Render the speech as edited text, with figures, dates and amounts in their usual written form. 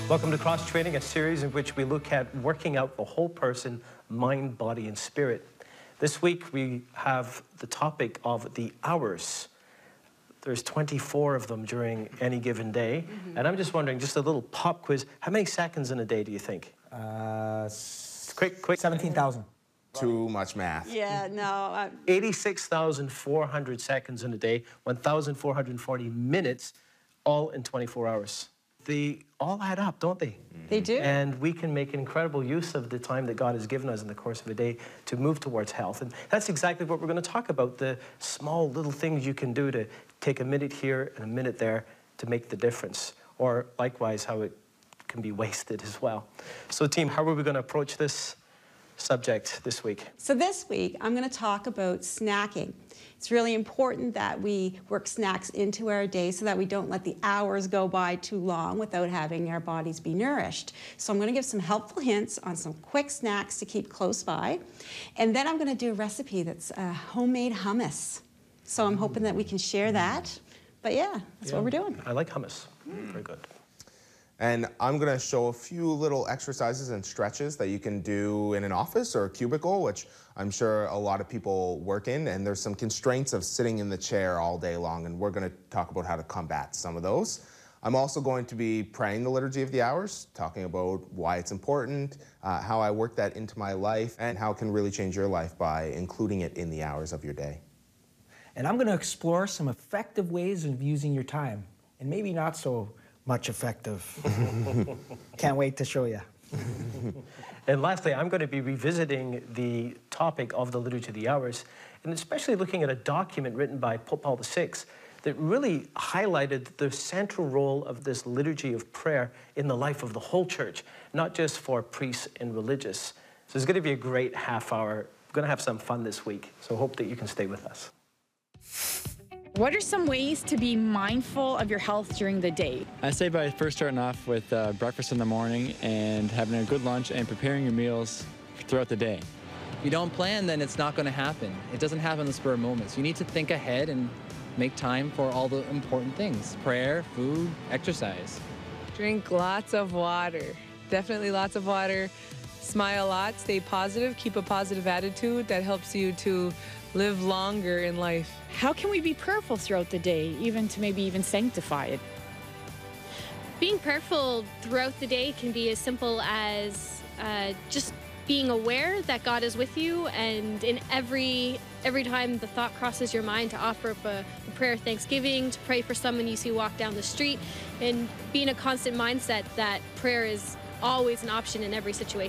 Welcome to Cross Training, a series in which we look at working out the whole person, mind, body, and spirit. This week we have the topic of the hours. There's 24 of them during any given day. And I'm just wondering, just a little pop quiz, how many seconds in a day do you think? Quick. 17,000. Too much math. Yeah, no. 86,400 seconds in a day, 1,440 minutes, all in 24 hours. They all add up, don't they? They do. And we can make incredible use of the time that God has given us in the course of a day to move towards health. And that's exactly what we're going to talk about, the small little things you can do to take a minute here and a minute there to make the difference. Or likewise, how it can be wasted as well. So team, how are we going to approach this subject this week? So this week, I'm going to talk about snacking. It's really important that we work snacks into our day so that we don't let the hours go by too long without having our bodies be nourished. So I'm going to give some helpful hints on some quick snacks to keep close by. And then I'm going to do a recipe that's homemade hummus. So I'm hoping that we can share that. But yeah, that's what we're doing. I like hummus. Very good. And I'm going to show a few little exercises and stretches that you can do in an office or a cubicle, which I'm sure a lot of people work in. And there's some constraints of sitting in the chair all day long, and we're going to talk about how to combat some of those. I'm also going to be praying the Liturgy of the Hours, talking about why it's important, how I work that into my life, and how it can really change your life by including it in the hours of your day. And I'm going to explore some effective ways of using your time, and maybe not so much effective. Can't wait to show you. And lastly, I'm going to be revisiting the topic of the Liturgy of the Hours, and especially looking at a document written by Pope Paul VI that really highlighted the central role of this liturgy of prayer in the life of the whole church, not just for priests and religious. So it's going to be a great half hour. We're going to have some fun this week, so hope that you can stay with us. What are some ways to be mindful of your health during the day? I say by first starting off with breakfast in the morning and having a good lunch and preparing your meals throughout the day. If you don't plan, then it's not going to happen. It doesn't happen in the spur of moments. You need to think ahead and make time for all the important things: prayer, food, exercise. Drink lots of water. Definitely lots of water. Smile a lot, stay positive, keep a positive attitude. That helps you to live longer in life. How can we be prayerful throughout the day, even to maybe even sanctify it? Being prayerful throughout the day can be as simple as just being aware that God is with you, and in every time the thought crosses your mind, to offer up a prayer of thanksgiving, to pray for someone you see walk down the street, and be in a constant mindset that prayer is always an option in every situation.